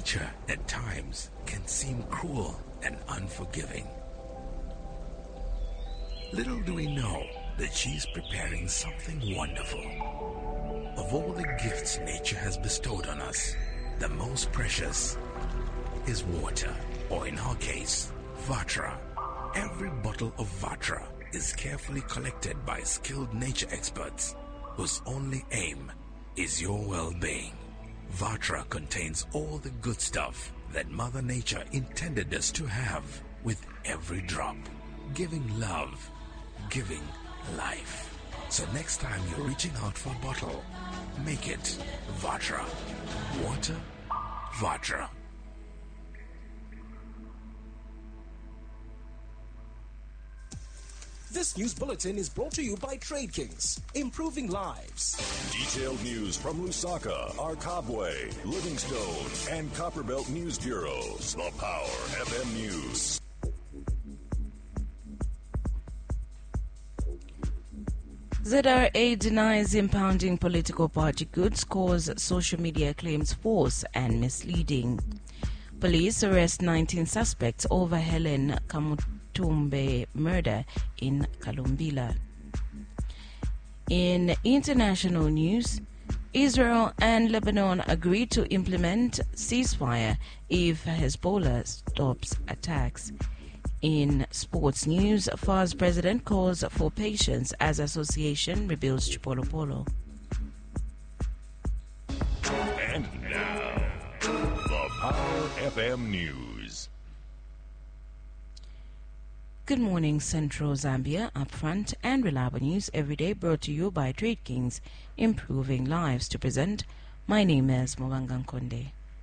nature at times can seem cruel and unforgiving. Little do we know that she's preparing something wonderful. Of all the gifts nature has bestowed on us, the most precious is water, or in her case, Vatra. Every bottle of Vatra is carefully collected by skilled nature experts whose only aim is your well-being. Vatra contains all the good stuff that Mother Nature intended us to have, with every drop, giving love, giving life. So next time you're reaching out for a bottle, make it Vatra. Water, Vatra. This news bulletin is brought to you by Trade Kings, improving lives. Detailed news from Lusaka, Arkabwe, Livingstone, and Copperbelt News Bureaus. The Power FM News. ZRA denies impounding political party goods, calls social media claims false and misleading. Police arrest 19 suspects over Helen Kamutumbe murder in Kalumbila. In international news, Israel and Lebanon agree to implement ceasefire if Hezbollah stops attacks. In sports news, FAR's president calls for patience as association rebuilds Chipolo Polo. And now, the Power FM News. Good morning, Central Zambia, upfront and reliable news every day, brought to you by Trade Kings, improving lives. To present, my name is Mwangan Konde.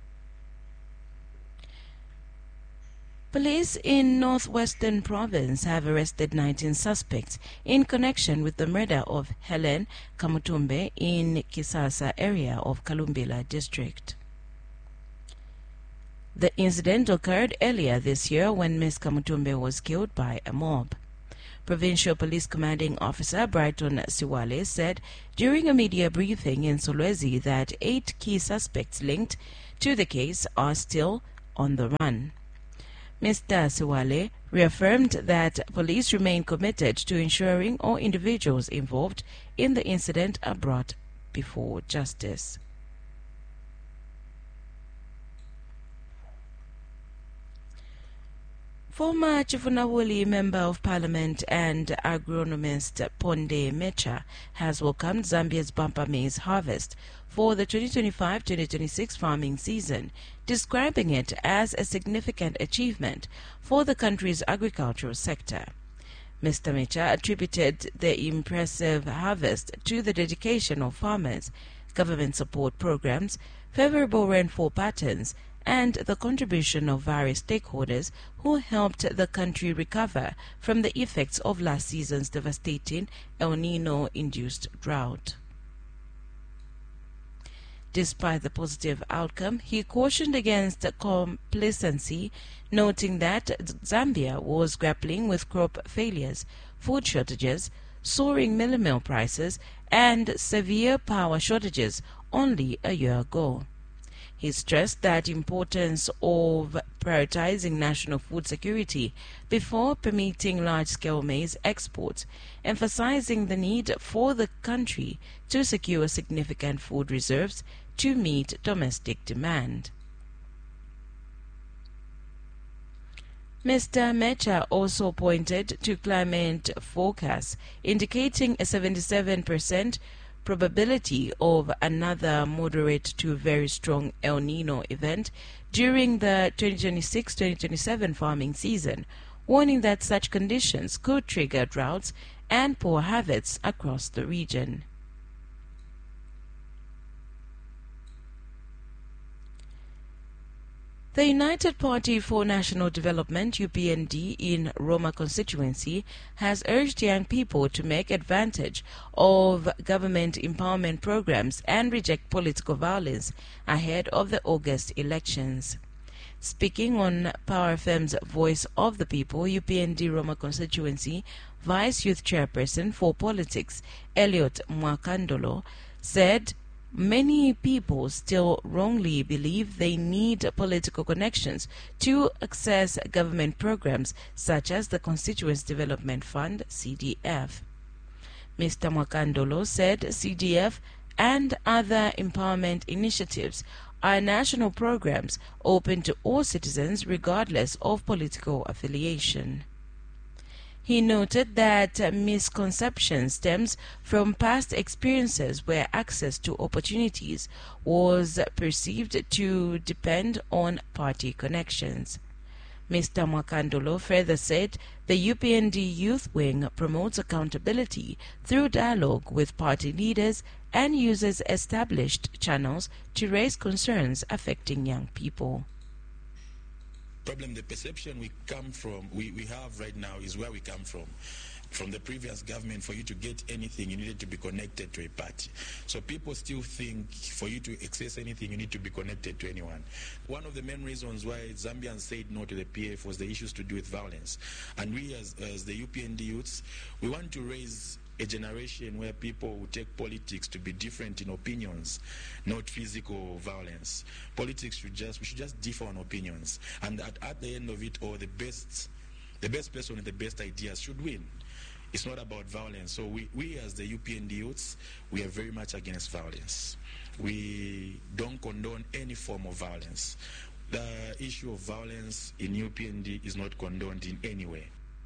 Police in Northwestern Province have arrested 19 suspects in connection with the murder of Helen Kamutumbe in Kisasa area of Kalumbila district. The incident occurred earlier this year when Ms. Kamutumbe was killed by a mob. Provincial Police Commanding Officer Brighton Siwale said during a media briefing in Solwezi that 8 key suspects linked to the case are still on the run. Mr. Siwale reaffirmed that police remain committed to ensuring all individuals involved in the incident are brought before justice. Former Chifunawuli Member of Parliament and agronomist Ponde Mecha has welcomed Zambia's bumper maize harvest for the 2025-2026 farming season, describing it as a significant achievement for the country's agricultural sector. Mr. Mecha attributed the impressive harvest to the dedication of farmers, government support programs, favorable rainfall patterns, and the contribution of various stakeholders who helped the country recover from the effects of last season's devastating El Nino-induced drought. Despite the positive outcome, he cautioned against complacency, noting that Zambia was grappling with crop failures, food shortages, soaring meal prices, and severe power shortages only a year ago. He stressed the importance of prioritizing national food security before permitting large-scale maize exports, emphasizing the need for the country to secure significant food reserves to meet domestic demand. Mr. Mecha also pointed to climate forecasts indicating a 77% probability of another moderate to very strong El Nino event during the 2026-2027 farming season, warning that such conditions could trigger droughts and poor harvests across the region. The United Party for National Development, UPND, in Roma constituency has urged young people to make advantage of government empowerment programs and reject political violence ahead of the August elections. Speaking on Power FM's Voice of the People, UPND Roma constituency Vice Youth Chairperson for Politics, Elliot Mwakandolo, said many people still wrongly believe they need political connections to access government programs such as the Constituents Development Fund, CDF. Mr. Mwakandolo said CDF and other empowerment initiatives are national programs open to all citizens regardless of political affiliation. He noted that misconception stems from past experiences where access to opportunities was perceived to depend on party connections. Mr. Mwakandolo further said the UPND Youth Wing promotes accountability through dialogue with party leaders and uses established channels to raise concerns affecting young people. The perception we have right now is where we come from. From the previous government, for you to get anything, you needed to be connected to a party. So people still think for you to access anything, you need to be connected to anyone. One of the main reasons why Zambians said no to the PF was the issues to do with violence. And we as the UPND youths, we want to raise a generation where people will take politics to be different in opinions, not physical violence. Politics we should just differ on opinions. And at the end of it all, the best person with the best ideas should win. It's not about violence. So we as the UPND youths, we are very much against violence. We don't condone any form of violence. The issue of violence in UPND is not condoned in any way.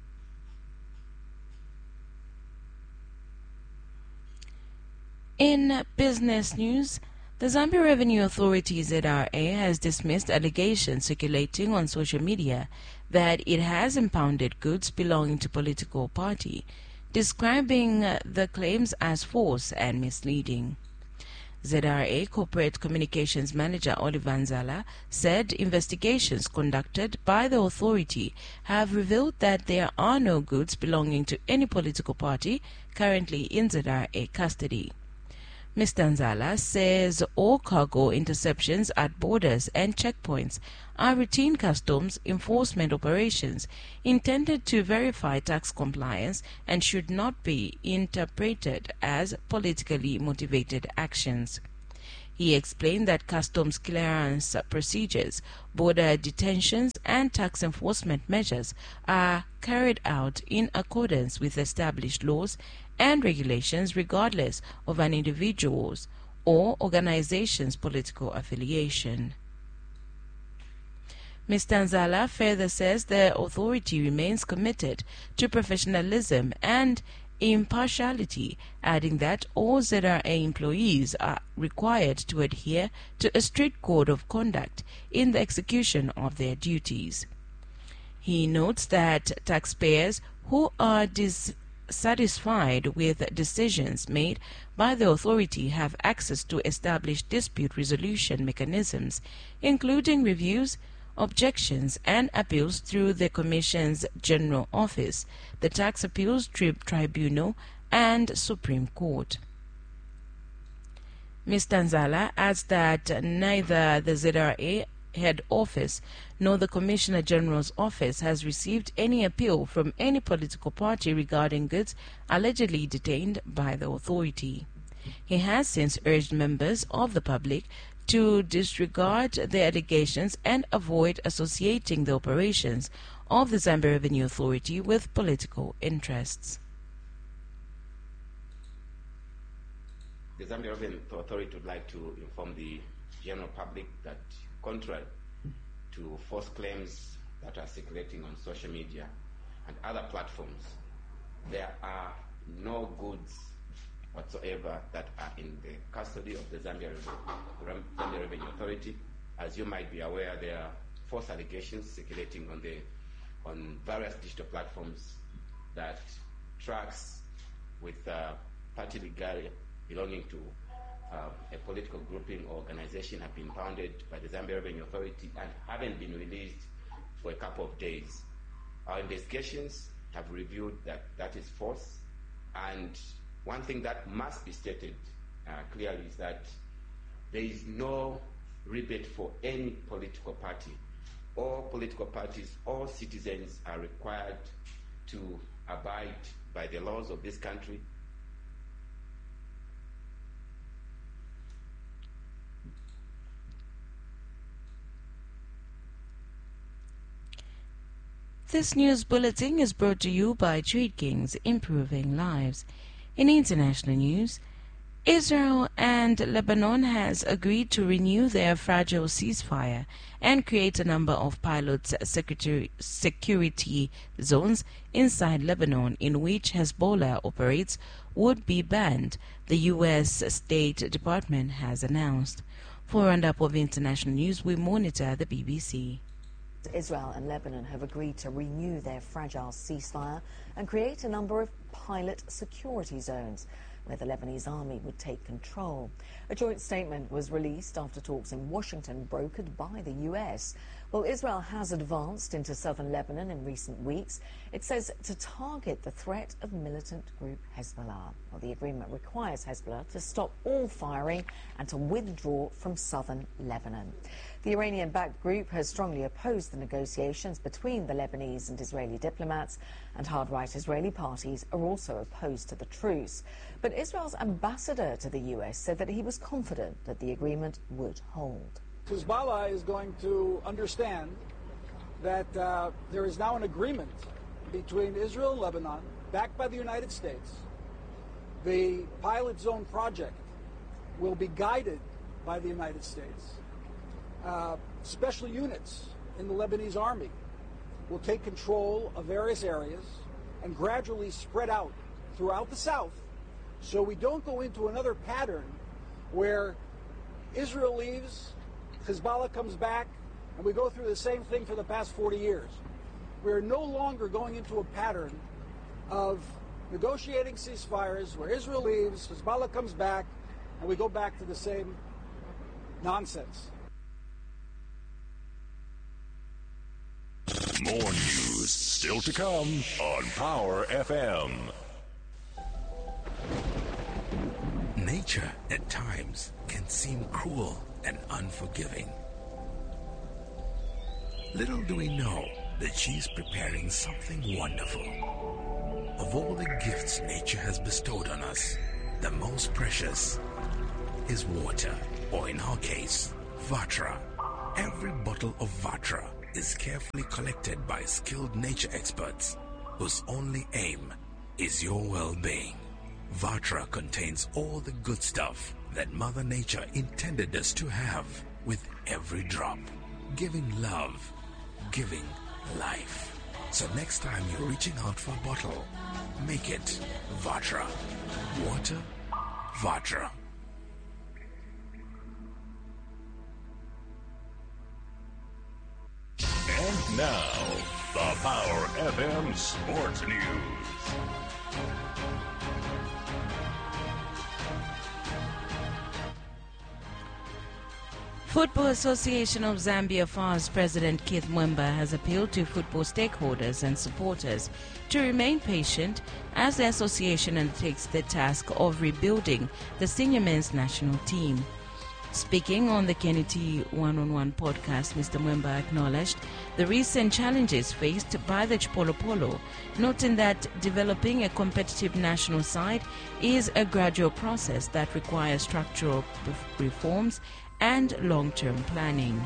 In business news, the Zambia Revenue Authority ZRA has dismissed allegations circulating on social media that it has impounded goods belonging to political party, describing the claims as false and misleading. ZRA Corporate Communications Manager Oliver Nzala said investigations conducted by the authority have revealed that there are no goods belonging to any political party currently in ZRA custody. Mr. Nzala says all cargo interceptions at borders and checkpoints are routine customs enforcement operations intended to verify tax compliance and should not be interpreted as politically motivated actions. He explained that customs clearance procedures, border detentions, and tax enforcement measures are carried out in accordance with established laws and regulations regardless of an individual's or organization's political affiliation. Mr. Nzala further says the authority remains committed to professionalism and impartiality, adding that all ZRA employees are required to adhere to a strict code of conduct in the execution of their duties. He notes that taxpayers who are dissatisfied with decisions made by the authority have access to established dispute resolution mechanisms, including reviews, objections, and appeals through the Commission's General Office, the Tax Appeals Tribunal, and Supreme Court. Mr. Nzala adds that neither the ZRA head office nor the Commissioner General's office has received any appeal from any political party regarding goods allegedly detained by the authority. He has since urged members of the public to disregard the allegations and avoid associating the operations of the Zambia Revenue Authority with political interests. The Zambia Revenue Authority would like to inform the general public that, contrary to false claims that are circulating on social media and other platforms, there are no goods whatsoever that are in the custody of the Zambia Revenue Authority. As you might be aware, there are false allegations circulating on various digital platforms that trucks with party regalia belonging to a political grouping or organization have been impounded by the Zambia Revenue Authority and haven't been released for a couple of days. Our investigations have revealed that that is false, and one thing that must be stated clearly is that there is no rebate for any political party. All political parties, all citizens are required to abide by the laws of this country. This news bulletin is brought to you by Trade Kings, improving lives. In international news, Israel and Lebanon has agreed to renew their fragile ceasefire and create a number of pilot security zones inside Lebanon in which Hezbollah operates would be banned, the U.S. State Department has announced. For a roundup of international news, we monitor the BBC. Israel and Lebanon have agreed to renew their fragile ceasefire and create a number of pilot security zones where the Lebanese army would take control. A joint statement was released after talks in Washington brokered by the U.S. Well, Israel has advanced into southern Lebanon in recent weeks. It says to target the threat of militant group Hezbollah. Well, the agreement requires Hezbollah to stop all firing and to withdraw from southern Lebanon. The Iranian-backed group has strongly opposed the negotiations between the Lebanese and Israeli diplomats, and hard-right Israeli parties are also opposed to the truce. But Israel's ambassador to the U.S. said that he was confident that the agreement would hold. Hezbollah is going to understand that there is now an agreement between Israel and Lebanon, backed by the United States. The pilot zone project will be guided by the United States. Special units in the Lebanese army will take control of various areas and gradually spread out throughout the south, so we don't go into another pattern where Israel leaves, Hezbollah comes back, and we go through the same thing for the past 40 years. We are no longer going into a pattern of negotiating ceasefires where Israel leaves, Hezbollah comes back, and we go back to the same nonsense. More news still to come on Power FM. Nature at times can seem cruel and unforgiving. Little do we know that she's preparing something wonderful. Of all the gifts nature has bestowed on us, the most precious is water, or in our case, Vatra. Every bottle of Vatra is carefully collected by skilled nature experts whose only aim is your well-being. Vatra contains all the good stuff that Mother Nature intended us to have, with every drop, giving love, giving life. So next time you're reaching out for a bottle, make it Vatra. Water, Vatra. And now, the Power FM Sports News. Football Association of Zambia FAS President Keith Mwemba has appealed to football stakeholders and supporters to remain patient as the association undertakes the task of rebuilding the senior men's national team. Speaking on the Kennedy One-on-One podcast, Mr. Mwemba acknowledged the recent challenges faced by the Chipolo Polo, noting that developing a competitive national side is a gradual process that requires structural reforms and long-term planning.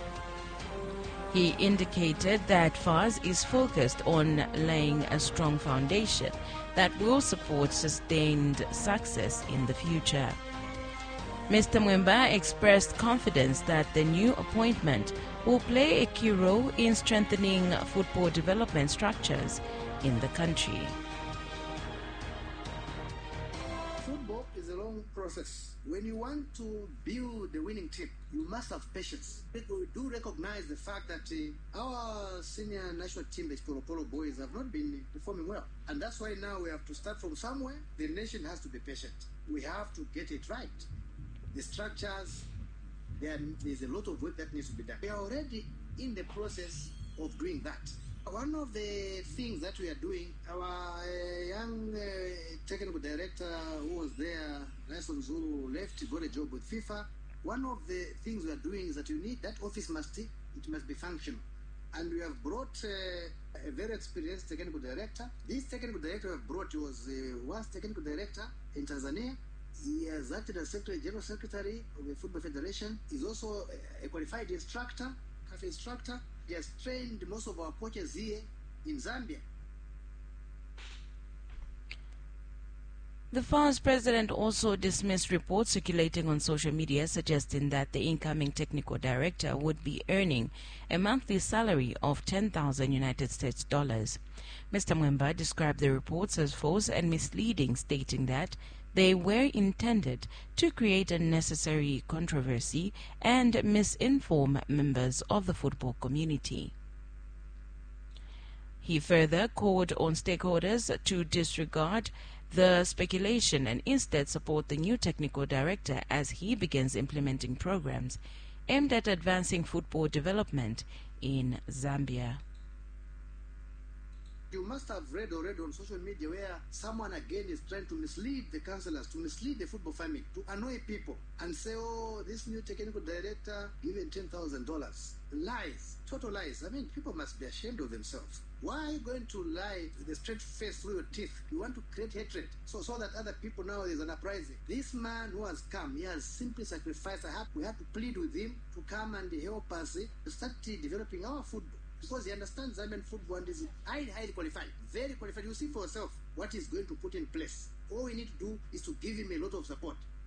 He indicated that FAS is focused on laying a strong foundation that will support sustained success in the future. Mr. Mwemba expressed confidence that the new appointment will play a key role in strengthening football development structures in the country. Football is a long process. When you want to build the winning team, you must have patience. People do recognize the fact that our senior national team, the Polo Polo boys, have not been performing well. And that's why now we have to start from somewhere. The nation has to be patient. We have to get it right. The structures, there's a lot of work that needs to be done. We are already in the process of doing that. One of the things that we are doing, our young technical director who was there, Nelson Zulu, left, got a job with FIFA. One of the things we are doing is that you need that office must be functional. And we have brought a very experienced technical director. This technical director we have brought was once technical director in Tanzania. He has acted as General Secretary of the Football Federation. He's also a qualified instructor, CAF instructor. He has trained most of our coaches here in Zambia. The FAR's president also dismissed reports circulating on social media suggesting that the incoming technical director would be earning a monthly salary of 10,000 United States dollars. Mr. Mwemba described the reports as false and misleading, stating that they were intended to create unnecessary controversy and misinform members of the football community. He further called on stakeholders to disregard the speculation and instead support the new technical director as he begins implementing programs aimed at advancing football development in Zambia. You must have read already on social media where someone again is trying to mislead the councillors, to mislead the football family, to annoy people and say, oh, this new technical director given $10,000. Lies, total lies. I mean, people must be ashamed of themselves. Why are you going to lie with a straight face through your teeth? You want to create hatred so that other people now there's an uprising. This man who has come, he has simply sacrificed. We have to plead with him to come and help us to start developing our football. Because he understands Zambian football and is highly qualified, very qualified. You see for yourself what he's going to put in place. All we need to do is to give him a lot of support.